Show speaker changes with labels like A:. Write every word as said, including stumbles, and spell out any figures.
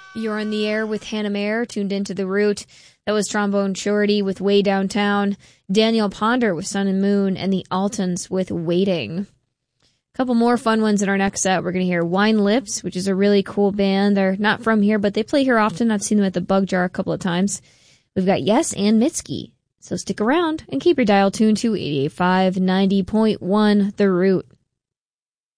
A: You're on the air with Hannah Mayer, tuned into The Root. That was Trombone Shorty with Way Downtown, Daniel Ponder with Sun and Moon, and the Altons with Waiting. A couple more fun ones in our next set. We're going to hear Wine Lips, which is a really cool band. They're not from here, but they play here often. I've seen them at the Bug Jar a couple of times. We've got Yes and Mitski. So stick around and keep your dial tuned to eighty-eight point five, ninety point one The Root.